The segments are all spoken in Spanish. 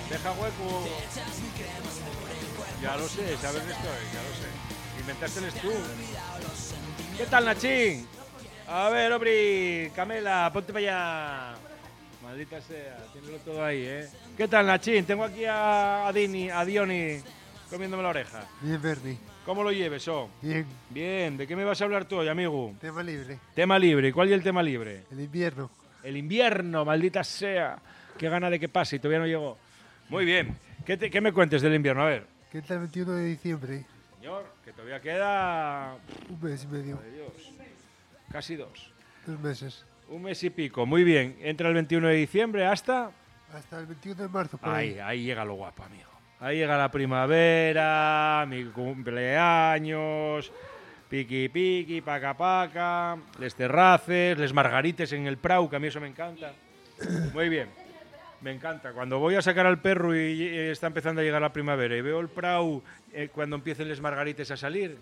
Deja hueco. Ya lo sé, sabes que estoy, ya lo sé. Inventárteles tú. ¿Qué tal, Nachín? A ver, Obri, Camela, ponte para allá. Maldita sea, tienelo todo ahí, ¿eh? ¿Qué tal, Nachín? Tengo aquí a Diony, comiéndome la oreja. Bien, Bernie. ¿Cómo lo lleves, oh? Bien. Bien, ¿de qué me vas a hablar tú hoy, amigo? Tema libre. Tema libre, ¿y cuál es el tema libre? El invierno. El invierno, maldita sea. Qué gana de que pase y todavía no llegó. Muy bien, ¿qué me cuentes del invierno? A ver. ¿Qué tal el 21 de diciembre? Señor, que todavía queda... Un mes y medio. Madre de Dios. Casi 2. 2 meses. Un mes y pico, muy bien. Entra el 21 de diciembre hasta... Hasta el 21 de marzo. Por Ahí llega lo guapo, amigo. Ahí llega la primavera, mi cumpleaños, piqui piqui, paca paca, les terraces, les margarites en el prau, que a mí eso me encanta. Muy bien, me encanta. Cuando voy a sacar al perro y está empezando a llegar la primavera y veo el prau cuando empiecen les margarites a salir.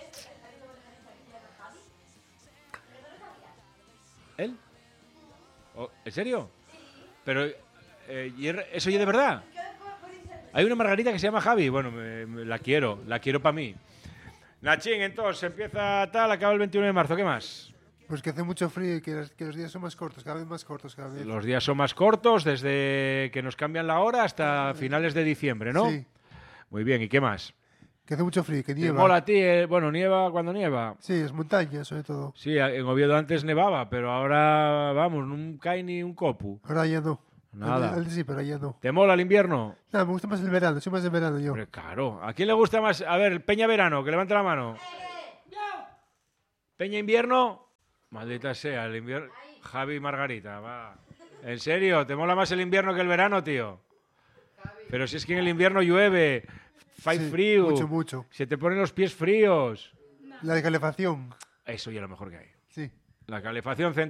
¿Él? Oh, ¿en serio? Pero, ¿eso ya de verdad? Hay una margarita que se llama Javi. Bueno, la quiero para mí. Nachín, entonces, empieza tal, acaba el 21 de marzo. ¿Qué más? Pues que hace mucho frío y que los días son más cortos, cada vez más cortos cada vez. Los días son más cortos desde que nos cambian la hora hasta finales de diciembre, ¿no? Sí. Muy bien, ¿y qué más? Que hace mucho frío, que ¿Te nieva. mola a ti? Bueno, nieva cuando nieva. Sí, es montaña, sobre todo. Sí, en Oviedo antes nevaba, pero ahora, vamos, no cae ni un copu. Ahora ya no. Nada. Antes sí, pero ya no. ¿Te mola el invierno? Nada, me gusta más el verano, soy más de verano yo. Hombre, claro. ¿A quién le gusta más? A ver, Peña Verano, que levante la mano. ¿Peña Invierno? Maldita sea, el invierno. Javi y Margarita, va. ¿En serio? ¿Te mola más el invierno que el verano, tío? Pero si es que en el invierno llueve, fai Sí, frío. mucho, mucho. Se te ponen los pies fríos. La de calefacción. Eso ya es lo mejor que hay. Sí. La calefacción